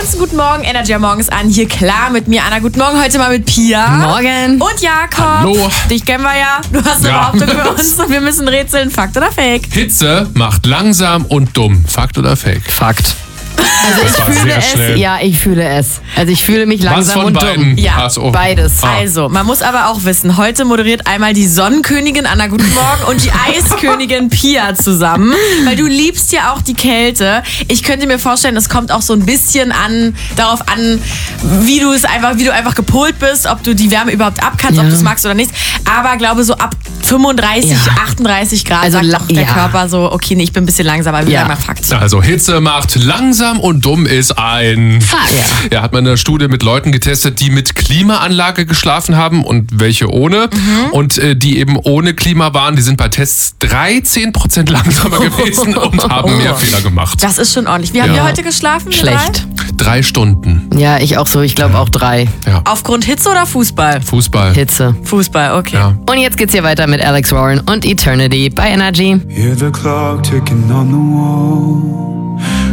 schönsten guten Morgen. Energy Morgen ist an. Hier klar mit mir, Anna. Guten Morgen. Heute mal mit Pia. Morgen. Und Jakob. Hallo. Dich kennen wir ja. Du hast eine Behauptung für uns und wir müssen rätseln. Fakt oder Fake? Hitze macht langsam und dumm. Fakt oder Fake? Fakt. Also ich fühle es. Ja, ich fühle es. Also ich fühle mich langsam und dumm. Ja, beides. Also, man muss aber auch wissen, heute moderiert einmal die Sonnenkönigin Anna Guten Morgen und die Eiskönigin Pia zusammen, weil du liebst ja auch die Kälte. Ich könnte mir vorstellen, es kommt auch so ein bisschen darauf an, wie du einfach gepolt bist, ob du die Wärme überhaupt abkannst, ob du es magst oder nicht. Aber glaube so ab 35, 38 Grad also sagt auch der Körper so, okay, nee, ich bin ein bisschen langsamer, wir sagen mal Fakt. Also Hitze macht langsam und dumm ist ein Fakt. Ja, hat man eine Studie mit Leuten getestet, die mit Klimaanlage geschlafen haben und welche ohne. Und die eben ohne Klima waren, die sind bei Tests 13% langsamer gewesen und haben mehr Fehler gemacht. Das ist schon ordentlich. Wie haben wir heute geschlafen? Schlecht. 3 Stunden. Ja, ich auch so. Ich glaube auch 3. Ja. Aufgrund Hitze oder Fußball? Fußball. Hitze. Fußball, okay. Ja. Und jetzt geht's hier weiter mit Alex Warren und Eternity bei Energy. Hear the clock ticking on the wall.